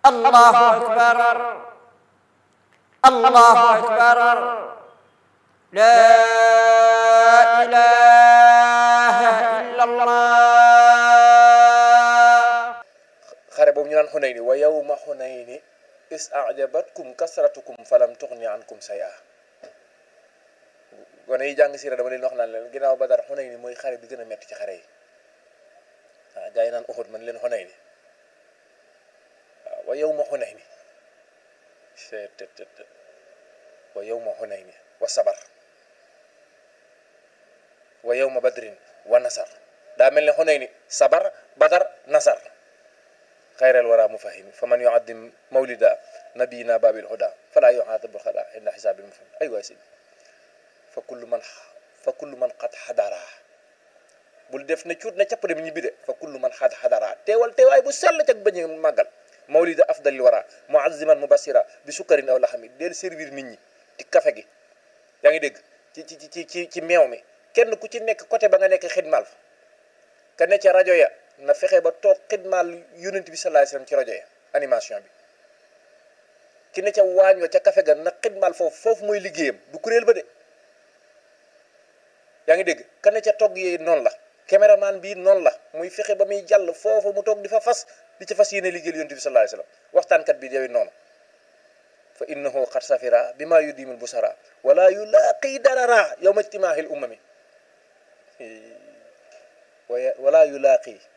الله أكبر الله أكبر لا إله إلا الله. xare boobu ñu naan Xunayni wa yawma Xunayni is ajabatkum kasratukum falam tuxni ankum shay'a. gone yi jàng siira dama leen wax naan leen ginnaaw Badar Xunayni mooy xare bi gën a metti ci xare yi. waaw gaa yi naan Uhud man leen Xunayni waaw wa yawma Xunayni wa yawma Xunayni wa sabar wa yawma badrin wa nasar daa mel ne Xunayni sabar badar nasar xayral wara mufahimi fa man yuaddim mawlida nabiyina babil huda fala yuhatabu xada inda xisaabil mufahim ay waay si fa kullu man xat xadara bul def na cuut na capp dem ñibbi de fa kullu man xat xadara teewal teewaay bu sell cag bañ màggal mawlida afdalil wara muazziman mubassira bi sukkarin aw laxami del servir nit ñi ci kafe gi yaa ngi dégg ci meew mi kenn ku ci nekk côté ba nga nekk xidmaal fa ka ne ca rajo ya na fexe ba toog xidmaal yonent bi sallallahu alayhi wasallam ci rajo ya animation bi ki ne ca waañ wa ca kafe ga na xidmaal foofu mooy liggéeyam du kuréel ba de yaa ngi dégg ka ne ca togg yi noonu la caméraman bii noonu la muy fexe ba muy jàll foofu mu toog di fa fas di ca fas yéene liggéeyal yonent bi sallallahu alayhi wasallam waxtaankat bi yow noonu fa innahu qad safira bima yudimul busara wala yulaqi darara yawma ijtimaahil umami wala yulaqi